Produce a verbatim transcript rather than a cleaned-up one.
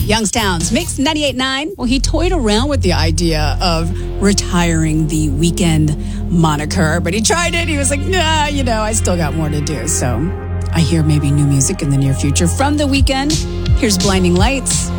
Youngstown's Mix ninety-eight point nine. Well, he toyed around with the idea of retiring the Weeknd moniker, but he tried it. He was like, nah, you know, I still got more to do. So I hear maybe new music in the near future from The Weeknd. Here's Blinding Lights.